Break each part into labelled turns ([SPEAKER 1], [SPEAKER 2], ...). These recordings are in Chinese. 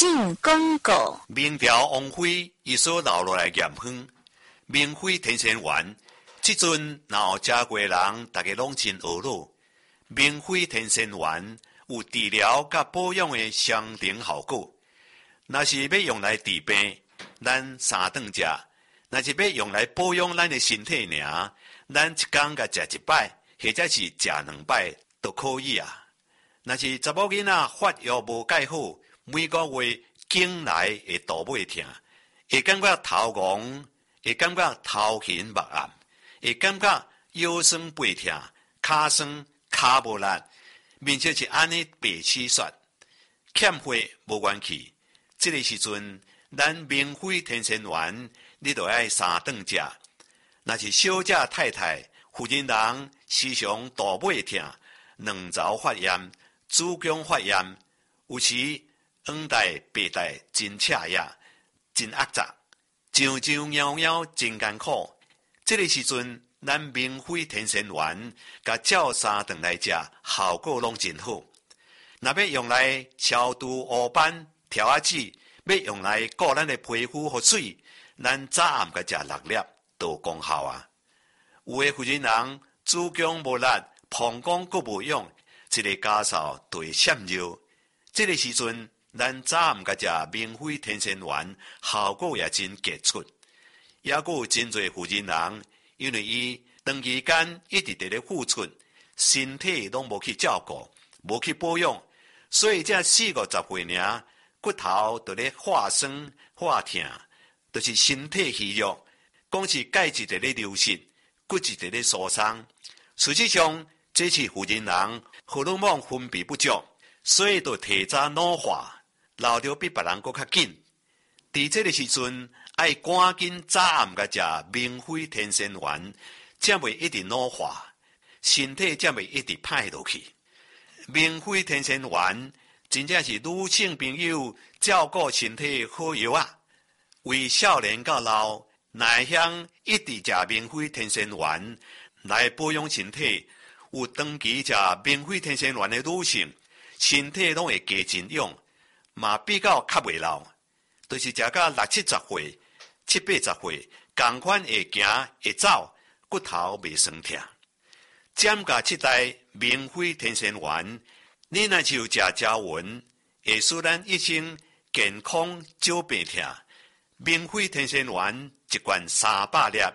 [SPEAKER 1] 性广告。
[SPEAKER 2] 明朝王妃伊所留落来盐分，明妃天仙丸，即阵若有食过人，大家拢真懊恼。明妃天仙丸有治疗甲保养的相同效果。若是要用来治病，咱三顿食；若是要用来保养咱的身体尔，咱一天甲食一摆，或者是食2摆都可以啊。若是查某囡仔发育无介好，每个月经来会肚尾痛，会感觉头晕，会感觉头晕目暗，会感觉腰酸背痛、骹酸骹无力，面色是安尼白痴雪，欠血无元气。这个时阵，咱明妃天仙丸，你就要3顿食。若是小姐太太、妇人人时常肚尾痛、卵巢发炎、子宫发炎，有时黄带、白带真赤呀，真压杂，痒痒痒痒真艰苦。这个时阵，咱明妃天仙丸，甲照3顿来食，效果拢真好。若要用来消除黑斑、条仔痣，要用来顾咱的皮肤和水，咱早暗甲食6粒都有功效啊。有的妇人人子宫无力、膀胱阁无用，一个家嫂就会闪尿。这个时阵，咱早暗甲食明妃天仙丸，效果也真杰出。也阁有真侪妇人人，因为伊长期间一直伫咧付出，身体拢无去照顾，无去保养，所以才40-50岁尔，骨头就咧化酸化痛，就是身体虚弱，讲是钙质伫咧流失，骨质伫咧疏松。实际上，这是妇人人荷尔蒙分泌不足，所以就提早老化，老得比别人搁较紧。伫这个时阵，爱赶紧早暗甲食明妃天仙丸，才袂一直老化，身体才袂一直歹落去。明妃天仙丸真正是女性朋友照顾身体好药啊！为少年到老，内向一直食明妃天仙丸来保养身体，有长期食明妃天仙丸的女性，身体拢会加真勇，嘛比较较袂老。就是食到60-70岁、70-80岁，同款会行会走，骨头袂酸痛。减价7代明妃天仙丸，你若是有食胶原，会使咱一生健康少病痛。明妃天仙丸一罐300粒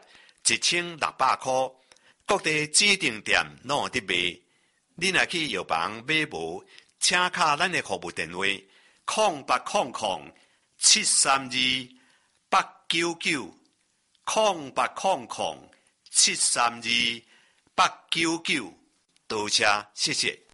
[SPEAKER 2] ，1600块，各地指定店拢有伫卖。你若去药房买无，请敲咱的服务电话：0800-732-899，0800-732-899，多谢，谢谢。